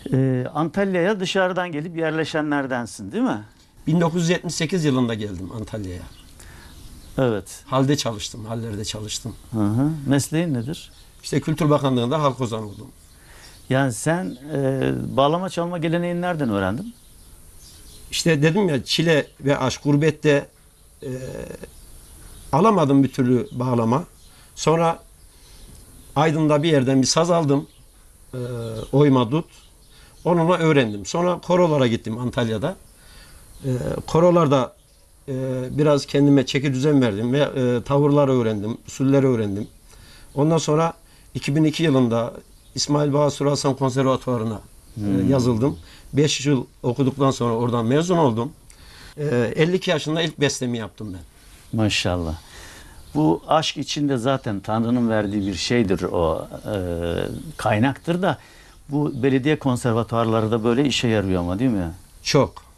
Antalya'ya dışarıdan gelip yerleşenlerdensin, değil mi? 1978 yılında geldim Antalya'ya. Evet. Halde çalıştım, hallerde çalıştım. Hı hı. Mesleğin nedir? İşte Kültür Bakanlığı'nda halk ozanı oldum. Yani sen bağlama çalma geleneğini nereden öğrendin? İşte dedim ya, çile ve aşk, gurbette alamadım bir türlü bağlama. Sonra Aydın'da bir yerden bir saz aldım. Oyma dut. Onunla öğrendim. Sonra korolara gittim Antalya'da. Korolarda biraz kendime çeki düzen verdim ve tavırları öğrendim, usulleri öğrendim. Ondan sonra 2002 yılında İsmail Basur Hasan Konservatuvarı'na yazıldım. 5 yıl okuduktan sonra oradan mezun oldum. 52 yaşında ilk bestemi yaptım ben. Maşallah. Bu aşk içinde zaten Tanrı'nın verdiği bir şeydir o, kaynaktır da bu belediye konservatuarları da böyle işe yarıyor ama, değil mi? Çok.